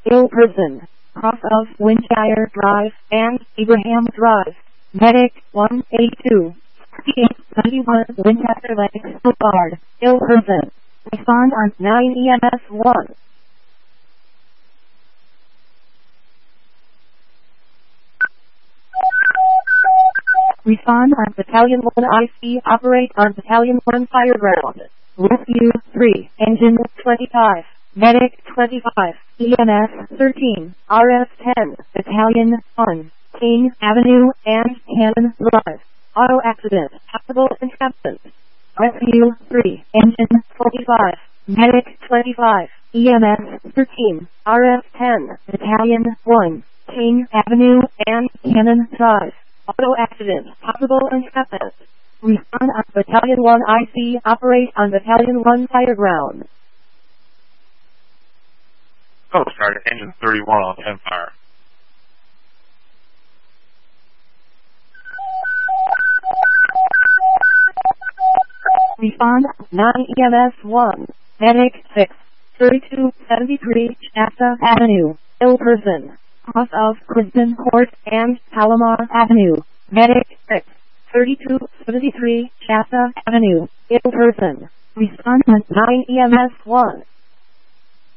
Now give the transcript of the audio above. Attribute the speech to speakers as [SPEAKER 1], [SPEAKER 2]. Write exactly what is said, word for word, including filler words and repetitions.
[SPEAKER 1] Ill person. Cross of Windshire Drive and Abraham Drive. Medic one eighty-two. sixty-eight ninety-one Winchester Lake Boulevard. Ill person. Respond on nine E M S one. Respond on Battalion one I C. Operate on Battalion one Fireground. Rescue three. Engine twenty-five. Medic twenty-five. E M S thirteen. R S ten. Battalion one. King Avenue and Cannon Drive. Auto accident. Possible entrapment. Rescue three. Engine forty-five. Medic twenty-five. E M S thirteen. R S ten. Battalion one. King Avenue and Cannon Drive. Auto accident. Possible entrapment. Respond on Battalion one I C. Operate on Battalion one Fireground.
[SPEAKER 2] Oh, sorry, engine thirty-one on ten fire.
[SPEAKER 1] Respond nine E M S one. Medic six. thirty-two seventy-three Shasta Avenue. Ill person. Cross of Kristen Court and Palomar Avenue. Medic six. thirty-two seventy-three Shasta Avenue. Ill person. Respond on nine E M S one.